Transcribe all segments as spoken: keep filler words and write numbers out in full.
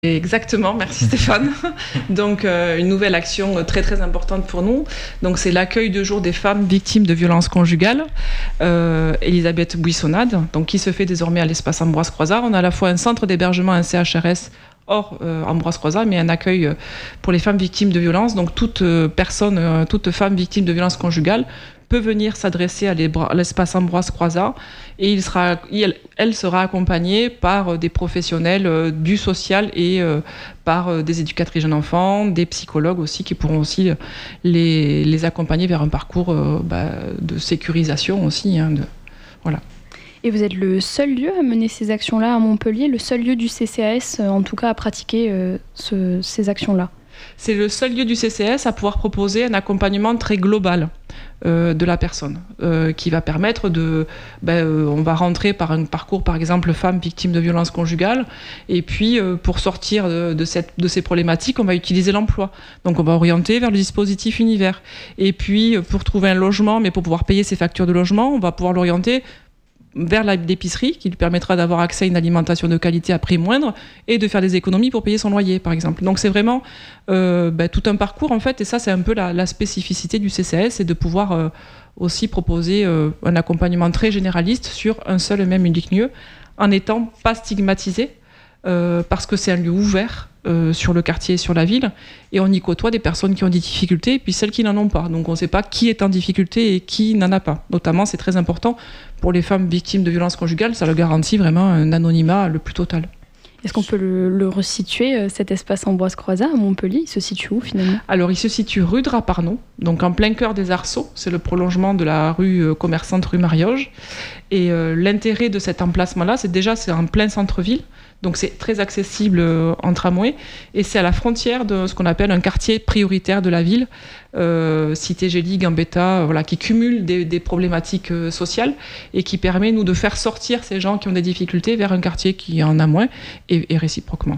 Exactement, merci Stéphane. Donc euh, une nouvelle action très très importante pour nous. Donc c'est l'accueil de jour des femmes victimes de violences conjugales. Euh, Elisabeth Buissonnade, donc qui se fait désormais à l'espace Ambroise Croizat. On a à la fois un centre d'hébergement, un C H R S hors euh, Ambroise Croizat, mais un accueil euh, pour les femmes victimes de violences. Donc toute euh, personne, euh, toute femme victime de violences conjugales peut venir s'adresser à l'espace Ambroise Croizat et il sera, il, elle sera accompagnée par des professionnels euh, du social et euh, par euh, des éducatrices jeunes enfants, des psychologues aussi qui pourront aussi les, les accompagner vers un parcours euh, bah, de sécurisation aussi. Hein, de, voilà. Et vous êtes le seul lieu à mener ces actions-là à Montpellier, le seul lieu du C C A S en tout cas à pratiquer euh, ce, ces actions-là? C'est le seul lieu du C C S à pouvoir proposer un accompagnement très global euh, de la personne, euh, qui va permettre de... Ben, euh, on va rentrer par un parcours, par exemple, femme victime de violences conjugales, et puis euh, pour sortir de, de, cette, de ces problématiques, on va utiliser l'emploi. Donc on va orienter vers le dispositif univers. Et puis pour trouver un logement, mais pour pouvoir payer ses factures de logement, on va pouvoir l'orienter vers l'épicerie qui lui permettra d'avoir accès à une alimentation de qualité à prix moindre et de faire des économies pour payer son loyer, par exemple. Donc c'est vraiment euh, ben, tout un parcours en fait, et ça c'est un peu la, la spécificité du C C A S, c'est de pouvoir euh, aussi proposer euh, un accompagnement très généraliste sur un seul et même unique lieu, en n'étant pas stigmatisé, euh, parce que c'est un lieu ouvert euh, sur le quartier et sur la ville, et on y côtoie des personnes qui ont des difficultés et puis celles qui n'en ont pas. Donc on ne sait pas qui est en difficulté et qui n'en a pas. Notamment, c'est très important pour les femmes victimes de violences conjugales, ça leur garantit vraiment un anonymat le plus total. Est-ce qu'on peut le, le resituer, cet espace Ambroise Croizat à Montpellier? Il se situe où finalement? Alors il se situe rue de Raparnon, donc en plein cœur des Arceaux. C'est le prolongement de la rue commerçante rue Marioge. Et euh, l'intérêt de cet emplacement-là, c'est déjà c'est en plein centre-ville. Donc c'est très accessible euh, en tramway. Et c'est à la frontière de ce qu'on appelle un quartier prioritaire de la ville, euh, Cité Gélie, Gambetta, euh, voilà, qui cumule des, des problématiques euh, sociales et qui permet, nous, de faire sortir ces gens qui ont des difficultés vers un quartier qui en a moins et, et réciproquement.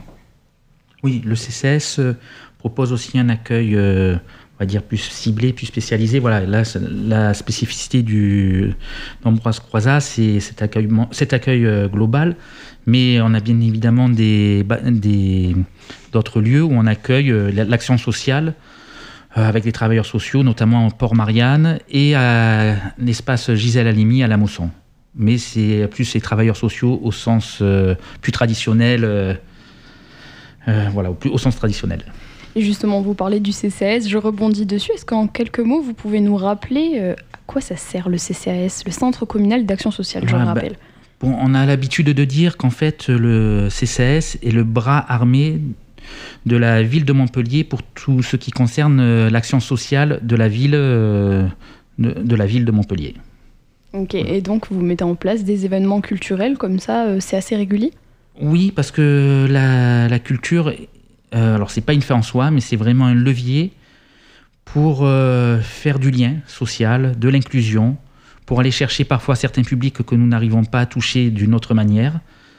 Oui, le C C S euh, propose aussi un accueil, euh, on va dire, plus ciblé, plus spécialisé. Voilà, là, la spécificité du, d'Ambroise Croizat, c'est cet accueil, cet accueil euh, global. Mais on a bien évidemment des, des, d'autres lieux où on accueille l'action sociale avec des travailleurs sociaux, notamment au Port-Marianne et à l'espace Gisèle Halimi à la Mosson. Mais c'est plus les travailleurs sociaux au sens euh, plus traditionnel, euh, euh, voilà, au, plus, au sens traditionnel. Et justement, vous parlez du C C A S, je rebondis dessus. Est-ce qu'en quelques mots, vous pouvez nous rappeler euh, à quoi ça sert le C C A S, le Centre communal d'action sociale, je ah, le rappelle bah... Bon, on a l'habitude de dire qu'en fait, le C C A S est le bras armé de la ville de Montpellier pour tout ce qui concerne l'action sociale de la ville, de, de, la ville de Montpellier. Ok, et donc vous mettez en place des événements culturels comme ça, c'est assez régulier? Oui, parce que la, la culture, euh, alors c'est pas une fin en soi, mais c'est vraiment un levier pour euh, faire du lien social, de l'inclusion, pour aller chercher parfois certains publics que nous n'arrivons pas à toucher d'une autre manière,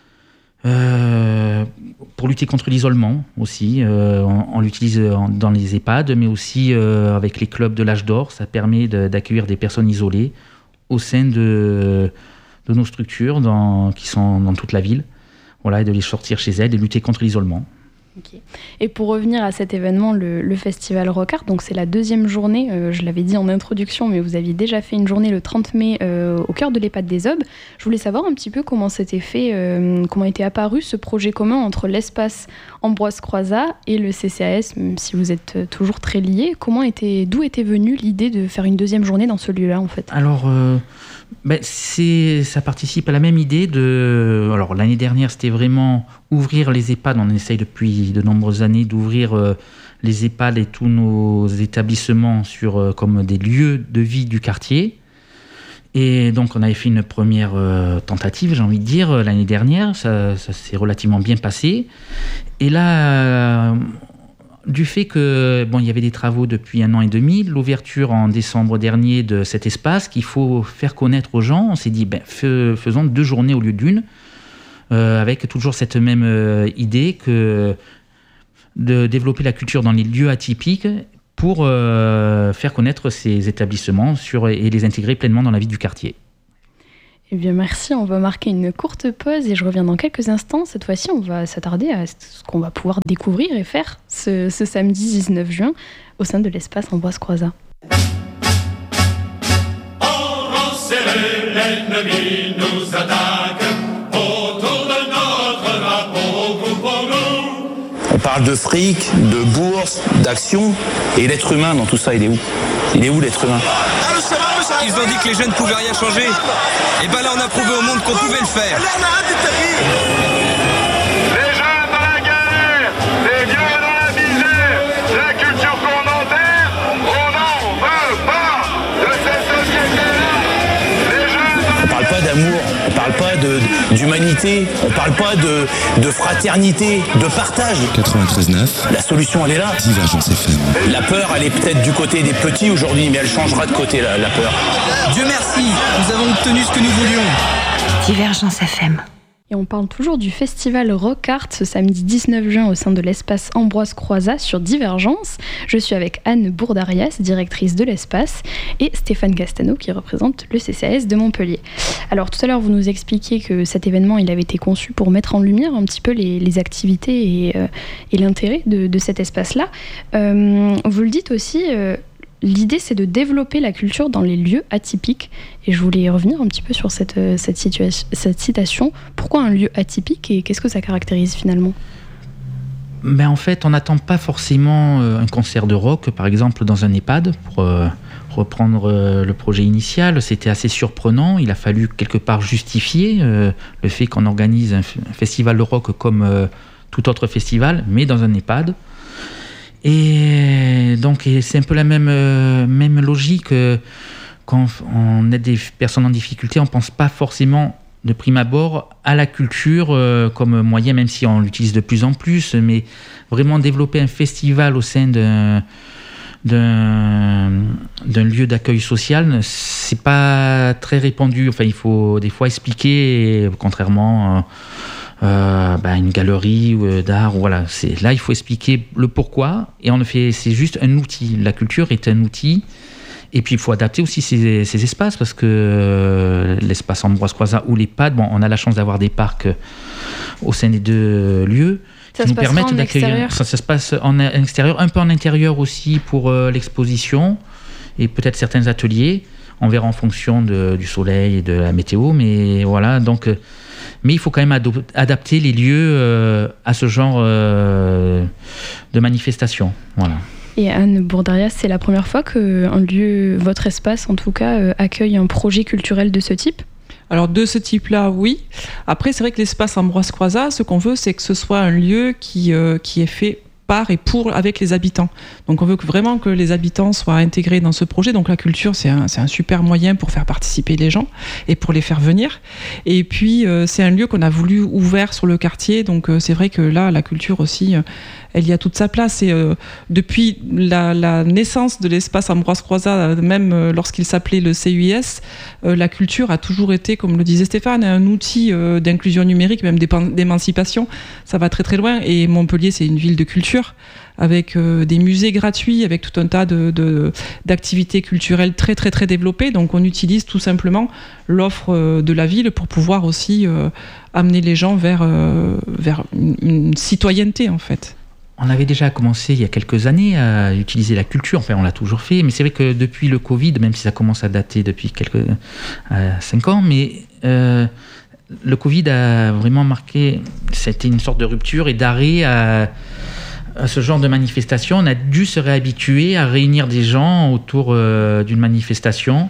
euh, pour lutter contre l'isolement aussi, euh, on, on l'utilise dans les EHPAD, mais aussi euh, avec les clubs de l'âge d'or, ça permet de, d'accueillir des personnes isolées au sein de, de nos structures dans, qui sont dans toute la ville, voilà, et de les sortir chez elles et lutter contre l'isolement. Okay. Et pour revenir à cet événement, le, le festival Rock Art, donc c'est la deuxième journée, euh, je l'avais dit en introduction, mais vous aviez déjà fait une journée le trente mai euh, au cœur de l'EHPAD des Aubes. Je voulais savoir un petit peu comment s'était fait, euh, comment était apparu ce projet commun entre l'espace Ambroise Croizat et le C C A S, même si vous êtes toujours très liés. Comment était, d'où était venue l'idée de faire une deuxième journée dans ce lieu-là en fait? Alors, euh, ben, c'est, ça participe à la même idée de... Alors l'année dernière, c'était vraiment ouvrir les EHPAD. On essaye depuis de nombreuses années d'ouvrir euh, les EHPAD et tous nos établissements sur, euh, comme des lieux de vie du quartier. Et donc on avait fait une première euh, tentative, j'ai envie de dire, l'année dernière. Ça, ça s'est relativement bien passé. Et là... Euh, du fait que bon, il y avait des travaux depuis un an et demi, l'ouverture en décembre dernier de cet espace qu'il faut faire connaître aux gens, on s'est dit ben, fais, faisons deux journées au lieu d'une, euh, avec toujours cette même euh, idée que de développer la culture dans les lieux atypiques pour euh, faire connaître ces établissements sur, et les intégrer pleinement dans la vie du quartier. Eh bien merci, on va marquer une courte pause et je reviens dans quelques instants. Cette fois-ci, on va s'attarder à ce qu'on va pouvoir découvrir et faire ce, ce samedi dix-neuf juin au sein de l'espace Ambroise Croizat. L'ennemi nous attaque, autour de notre drapeau, vous pour nous. On parle de fric, de bourse, d'action, et l'être humain dans tout ça, il est où ? Il est où l'être humain ? Ils ont dit que les jeunes ne pouvaient rien changer. Et ben là, on a prouvé au monde qu'on pouvait le faire. Les jeunes dans la galère, les vieux dans la misère, la culture qu'on enterre, on n'en veut pas de cette société-là. Les jeunes dans la On parle pas d'amour, on parle pas de, d'humanité, on parle pas de, de fraternité, de partage. quatre-vingt-treize neuf. La solution, elle est là. Divergence F M. La peur, elle est peut-être du côté des petits aujourd'hui, mais elle changera de côté, la, la peur. Dieu merci, nous avons obtenu ce que nous voulions. Divergence F M. Et on parle toujours du festival Rock Art ce samedi dix-neuf juin au sein de l'espace Ambroise Croizat sur Divergence. Je suis avec Anne Bourdarias, directrice de l'espace, et Stéphane Castano qui représente le C C A S de Montpellier. Alors tout à l'heure vous nous expliquiez que cet événement il avait été conçu pour mettre en lumière un petit peu les, les activités et, euh, et l'intérêt de, de cet espace-là. Euh, vous le dites aussi... Euh, L'idée, c'est de développer la culture dans les lieux atypiques. Et je voulais revenir un petit peu sur cette, cette, situa- cette citation. Pourquoi un lieu atypique et qu'est-ce que ça caractérise finalement ? Ben en fait, on n'attend pas forcément un concert de rock, par exemple, dans un EHPAD, pour euh, reprendre euh, le projet initial. C'était assez surprenant. Il a fallu quelque part justifier euh, le fait qu'on organise un, f- un festival de rock comme euh, tout autre festival, mais dans un EHPAD. Et donc c'est un peu la même, euh, même logique. Euh, quand on aide des personnes en difficulté, on ne pense pas forcément de prime abord à la culture euh, comme moyen, même si on l'utilise de plus en plus, mais vraiment développer un festival au sein d'un, d'un, d'un lieu d'accueil social, c'est pas très répandu. Enfin, il faut des fois expliquer, et, contrairement... Euh, Euh, bah, une galerie euh, d'art, voilà. C'est, là, il faut expliquer le pourquoi, et on le fait. C'est juste un outil. La culture est un outil, et puis il faut adapter aussi ces, ces espaces parce que euh, l'espace Ambroise Croizat ou l'EHPAD, bon, on a la chance d'avoir des parcs euh, au sein des deux lieux ça qui nous permettent d'accueillir. Ça, ça se passe en extérieur, un peu en intérieur aussi pour euh, l'exposition et peut-être certains ateliers. On verra en fonction de, du soleil et de la météo, mais voilà. Donc euh, Mais il faut quand même ado- adapter les lieux euh, à ce genre euh, de manifestation. Voilà. Et Anne Bourdarias, c'est la première fois qu'un lieu, votre espace en tout cas, euh, accueille un projet culturel de ce type ? Alors de ce type-là, oui. Après, c'est vrai que l'espace Ambroise Croizat, ce qu'on veut, c'est que ce soit un lieu qui, euh, qui est fait par et pour avec les habitants. Donc on veut que vraiment que les habitants soient intégrés dans ce projet. Donc la culture, c'est un, c'est un super moyen pour faire participer les gens et pour les faire venir. Et puis euh, c'est un lieu qu'on a voulu ouvert sur le quartier. Donc euh, c'est vrai que là, la culture aussi, euh, elle y a toute sa place. Et euh, depuis la, la naissance de l'espace Ambroise Croizat, même euh, lorsqu'il s'appelait le C U I S, euh, la culture a toujours été, comme le disait Stéphane, un outil euh, d'inclusion numérique, même d'émancipation. Ça va très très loin. Et Montpellier, c'est une ville de culture, avec euh, des musées gratuits, avec tout un tas de, de, d'activités culturelles très très très développées. Donc on utilise tout simplement l'offre euh, de la ville pour pouvoir aussi euh, amener les gens vers, euh, vers une, une citoyenneté en fait. On avait déjà commencé il y a quelques années à utiliser la culture, enfin on l'a toujours fait, mais c'est vrai que depuis le Covid, même si ça commence à dater depuis quelques euh, cinq ans, mais euh, le Covid a vraiment marqué, c'était une sorte de rupture et d'arrêt à, à ce genre de manifestation. On a dû se réhabituer à réunir des gens autour euh, d'une manifestation.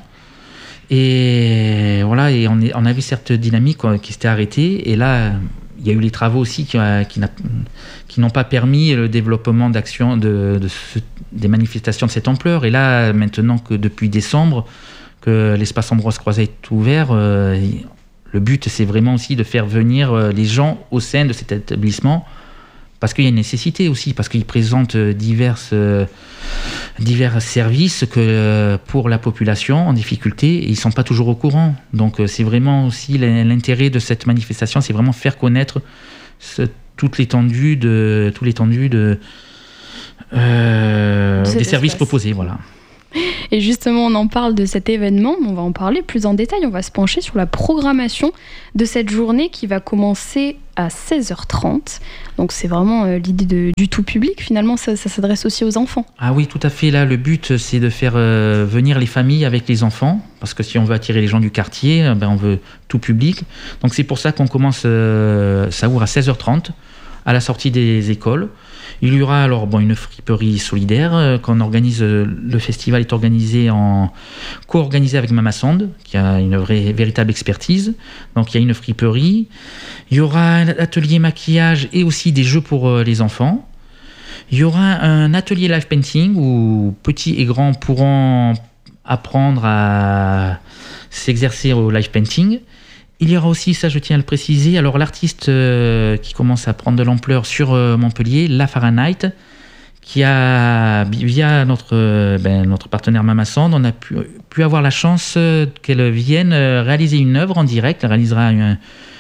Et voilà, et on, est, on avait cette dynamique qui s'était arrêtée, et là il y a eu les travaux aussi qui, qui, n'a, qui n'ont pas permis le développement d'actions de, de ce, des manifestations de cette ampleur. Et là, maintenant que depuis décembre, que l'espace Ambroise Croizat est ouvert, euh, le but c'est vraiment aussi de faire venir les gens au sein de cet établissement, parce qu'il y a une nécessité aussi, parce qu'ils présentent diverses, euh, divers services que, euh, pour la population en difficulté, et ils ne sont pas toujours au courant. Donc euh, c'est vraiment aussi l'intérêt de cette manifestation, c'est vraiment faire connaître ce, toute l'étendue de, toute l'étendue de, euh, de des services proposés. Voilà. Et justement, on en parle de cet événement, mais on va en parler plus en détail. On va se pencher sur la programmation de cette journée qui va commencer à seize heures trente. Donc c'est vraiment euh, l'idée de, du tout public. Finalement, ça, ça s'adresse aussi aux enfants. Ah oui, tout à fait. Là, le but, c'est de faire euh, venir les familles avec les enfants. Parce que si on veut attirer les gens du quartier, ben, on veut tout public. Donc c'est pour ça qu'on commence, euh, ça ouvre à seize heures trente, à la sortie des écoles. Il y aura alors bon, une friperie solidaire euh, qu'on organise. Euh, le festival est organisé en co-organisé avec Mama Sand, qui a une vraie, véritable expertise. Donc il y a une friperie. Il y aura un atelier maquillage et aussi des jeux pour euh, les enfants. Il y aura un atelier live painting où petits et grands pourront apprendre à s'exercer au live painting. Il y aura aussi, ça je tiens à le préciser, alors l'artiste euh, qui commence à prendre de l'ampleur sur euh, Montpellier, La Fahrenheit, qui a, via notre, euh, ben, notre partenaire Mama Sand, on a pu, pu avoir la chance euh, qu'elle vienne euh, réaliser une œuvre en direct. Elle réalisera un,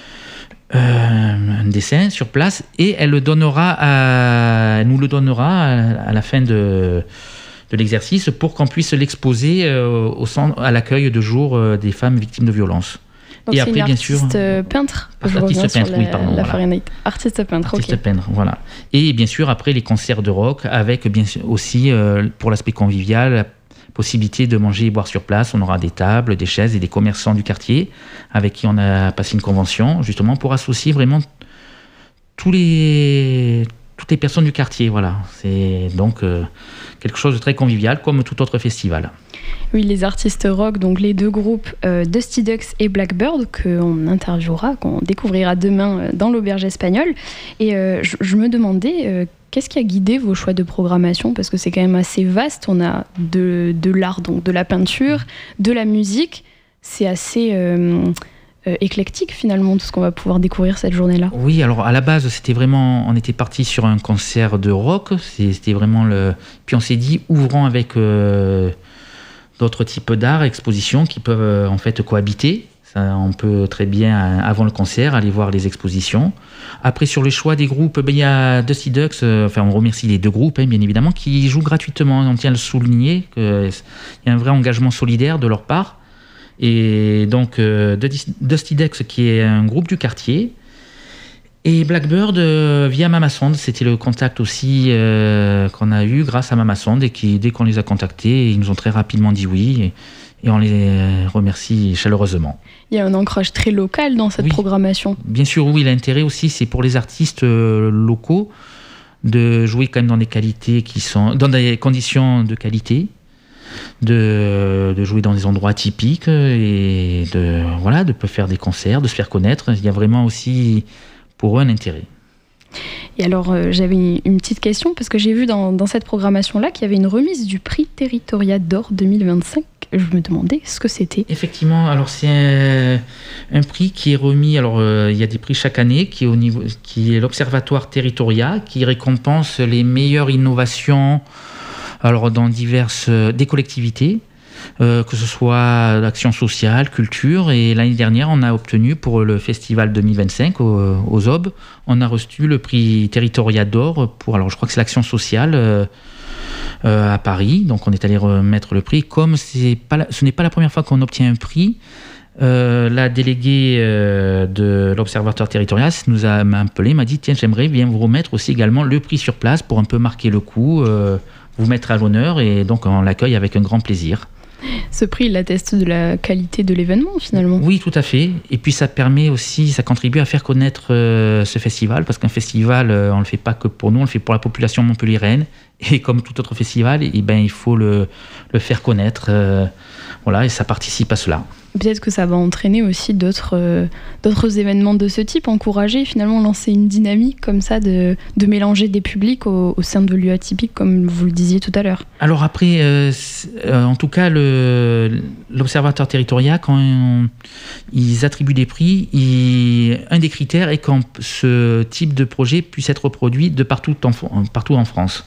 euh, un dessin sur place et elle, le donnera à, elle nous le donnera à, à la fin de, de l'exercice pour qu'on puisse l'exposer euh, au centre, à l'accueil de jour euh, des femmes victimes de violences. Donc et c'est après, une bien artiste sûr, peintre. Artiste peintre, la, oui, pardon. La voilà. Fahrenheit. Artiste peintre, Artiste ok. peintre, voilà. Et bien sûr, après, les concerts de rock, avec bien sûr aussi, euh, pour l'aspect convivial, la possibilité de manger et boire sur place. On aura des tables, des chaises et des commerçants du quartier avec qui on a passé une convention, justement, pour associer vraiment tous les, toutes les personnes du quartier. Voilà. C'est donc euh, quelque chose de très convivial, comme tout autre festival. Oui, les artistes rock, donc les deux groupes euh, Dusty Ducks et Blackbird, qu'on interviewera, qu'on découvrira demain euh, dans l'Auberge Espagnole. Et euh, je, je me demandais, euh, qu'est-ce qui a guidé vos choix de programmation ? Parce que c'est quand même assez vaste. On a de, de l'art, donc de la peinture, de la musique. C'est assez euh, euh, éclectique finalement, tout ce qu'on va pouvoir découvrir cette journée-là. Oui, alors à la base, c'était vraiment, on était parti sur un concert de rock. C'était vraiment le. Puis on s'est dit, ouvrons avec. Euh, d'autres types d'art, expositions qui peuvent euh, en fait cohabiter. Ça, on peut très bien, avant le concert, aller voir les expositions. Après, sur le choix des groupes, ben, il y a Dusty Ducks, euh, enfin on remercie les deux groupes, hein, bien évidemment, qui jouent gratuitement. On tient à le souligner, qu'il y a un vrai engagement solidaire de leur part. Et donc, euh, Dusty Ducks, qui est un groupe du quartier, et Blackbird, euh, via Mama Sand, c'était le contact aussi euh, qu'on a eu grâce à Mama Sand et qui, dès qu'on les a contactés, ils nous ont très rapidement dit oui et, et on les remercie chaleureusement. Il y a un ancrage très local dans cette oui. programmation. Bien sûr, oui, l'intérêt aussi, c'est pour les artistes euh, locaux de jouer quand même dans des qualités qui sont, dans des conditions de qualité, de, de jouer dans des endroits typiques et de, voilà, de faire des concerts, de se faire connaître. Il y a vraiment aussi pour eux un intérêt. Et alors, euh, j'avais une petite question, parce que j'ai vu dans, dans cette programmation-là qu'il y avait une remise du prix Territoria d'Or deux mille vingt-cinq. Je me demandais ce que c'était. Effectivement, alors c'est un, un prix qui est remis, alors euh, il y a des prix chaque année, qui est, au niveau, qui est l'Observatoire Territoria, qui récompense les meilleures innovations alors, dans diverses, des collectivités. Euh, que ce soit l'action sociale, culture, et l'année dernière on a obtenu pour le festival deux mille vingt-cinq aux, aux Aubes, on a reçu le prix Territoria d'Or pour, alors je crois que c'est l'action sociale euh, euh, à Paris, donc on est allé remettre le prix. Comme c'est pas la, ce n'est pas la première fois qu'on obtient un prix, euh, la déléguée euh, de l'Observatoire Territorial nous a m'a appelé, m'a dit tiens, j'aimerais bien vous remettre aussi également le prix sur place pour un peu marquer le coup, euh, vous mettre à l'honneur, et donc on l'accueille avec un grand plaisir. Ce prix, il atteste de la qualité de l'événement, finalement. Oui, tout à fait. Et puis ça permet aussi, ça contribue à faire connaître euh, ce festival, parce qu'un festival, euh, on ne le fait pas que pour nous, on le fait pour la population montpelliéraine. Et comme tout autre festival, eh ben, il faut le, le faire connaître. Euh, voilà, et ça participe à cela. Peut-être que ça va entraîner aussi d'autres, euh, d'autres événements de ce type, encourager, finalement lancer une dynamique comme ça de, de mélanger des publics au, au sein de lieux atypiques, comme vous le disiez tout à l'heure. Alors après, euh, euh, en tout cas, le, l'Observatoire Territorial, quand on, ils attribuent des prix, ils, un des critères est que ce type de projet puisse être reproduit de partout en, partout en France.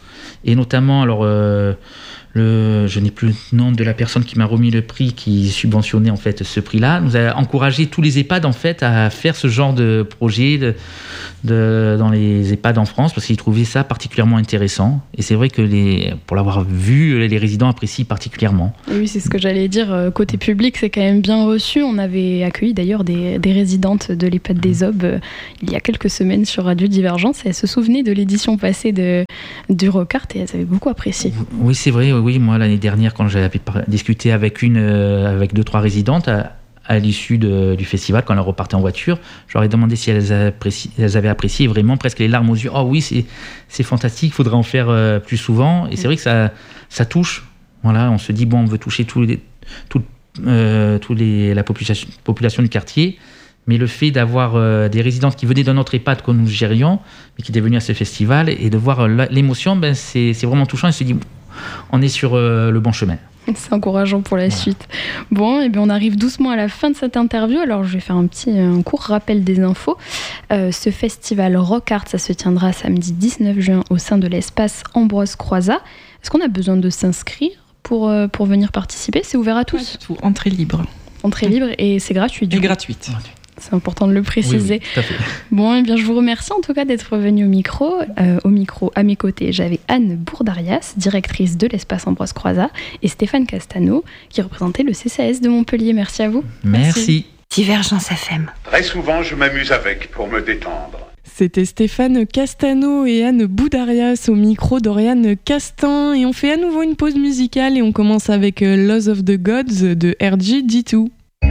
et notamment, alors, euh, le, je n'ai plus le nom de la personne qui m'a remis le prix, qui subventionnait en fait ce prix-là, nous a encouragé tous les EHPAD en fait à faire ce genre de projet de, de, dans les EHPAD en France, parce qu'ils trouvaient ça particulièrement intéressant. Et c'est vrai que les, pour l'avoir vu, les résidents apprécient particulièrement. Et oui, c'est ce que j'allais dire. Côté public, c'est quand même bien reçu. On avait accueilli d'ailleurs des, des résidentes de l'EHPAD des Aubes euh, il y a quelques semaines sur Radio Divergence. Et elles se souvenaient de l'édition passée de, du Rocart et elles avaient beaucoup apprécié. Oui, c'est vrai. Oui, moi l'année dernière, quand j'avais discuté avec une, euh, avec deux trois résidentes à, à l'issue de, du festival, quand elles repartaient en voiture, je leur ai demandé si elles, appréci, elles avaient apprécié, vraiment presque les larmes aux yeux. Oh oui, c'est, c'est fantastique, il faudrait en faire euh, plus souvent. Et c'est vrai que ça, ça touche. Voilà, on se dit bon, on veut toucher tous les, tout, euh, tous les, la population, population du quartier. Mais le fait d'avoir euh, des résidentes qui venaient d'un autre EHPAD que nous gérions, mais qui étaient venues à ce festival, et de voir euh, l'émotion, ben, c'est, c'est vraiment touchant. Et se dit on est sur euh, le bon chemin. C'est encourageant pour la voilà. suite. Bon, et bien on arrive doucement à la fin de cette interview. Alors je vais faire un petit un court rappel des infos. Euh, ce festival Rocart, ça se tiendra samedi dix-neuf juin au sein de l'espace Ambroise Croizat. Est-ce qu'on a besoin de s'inscrire pour, euh, pour venir participer ? C'est ouvert à tous ? Pas du tout, entrée libre. Entrée libre et c'est gratuit du Et coup. gratuite. C'est important de le préciser. Oui, oui, tout à fait. Bon, eh bien, je vous remercie en tout cas d'être venu au micro. Euh, au micro, à mes côtés, j'avais Anne Bourdarias, directrice de l'espace Ambroise Croizat, et Stéphane Castano, qui représentait le C C A S de Montpellier. Merci à vous. Merci. Merci. Divergence F M. Très souvent, je m'amuse avec pour me détendre. C'était Stéphane Castano et Anne Bourdarias au micro d'Oriane Castin. Et on fait à nouveau une pause musicale et on commence avec Laws of the Gods de R G D deux.